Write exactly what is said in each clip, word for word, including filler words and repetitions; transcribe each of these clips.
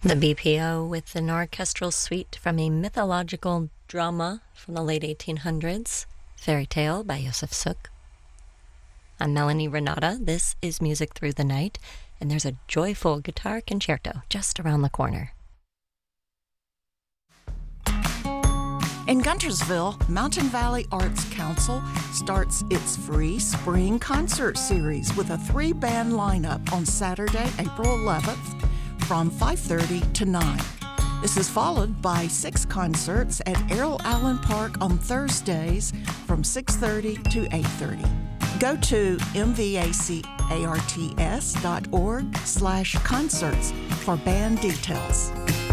The B P O with an orchestral suite from a mythological drama from the late eighteen hundreds, Fairy Tale by Josef Suk. I'm Melanie Renata. This is Music Through the Night, and there's a joyful guitar concerto just around the corner. In Guntersville, Mountain Valley Arts Council starts its free spring concert series with a three-band lineup on Saturday, April eleventh from five thirty to nine. This is followed by six concerts at Errol Allen Park on Thursdays from six thirty to eight thirty. Go to mvacarts.org slash concerts for band details.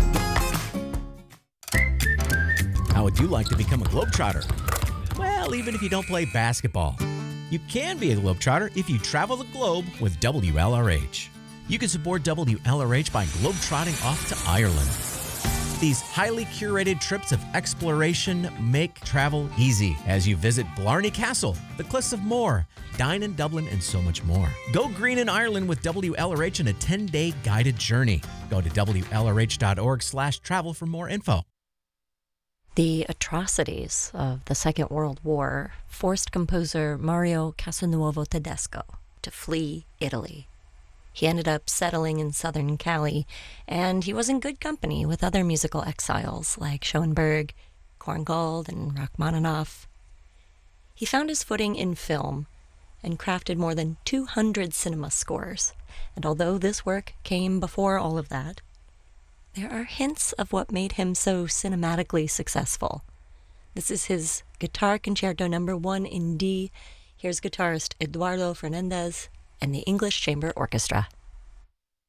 How would you like to become a Globetrotter? Well, even if you don't play basketball, you can be a Globetrotter if you travel the globe with W L R H. You can support W L R H by globetrotting off to Ireland. These highly curated trips of exploration make travel easy as you visit Blarney Castle, the Cliffs of Moher, dine in Dublin, and so much more. Go green in Ireland with W L R H in a ten-day guided journey. Go to W L R H dot org slash travel for more info. The atrocities of the Second World War forced composer Mario Castelnuovo Tedesco to flee Italy. He ended up settling in southern Cali, and he was in good company with other musical exiles like Schoenberg, Korngold, and Rachmaninoff. He found his footing in film and crafted more than two hundred cinema scores, and although this work came before all of that, there are hints of what made him so cinematically successful. This is his Guitar Concerto number one in D. Here's guitarist Eduardo Fernandez and the English Chamber Orchestra.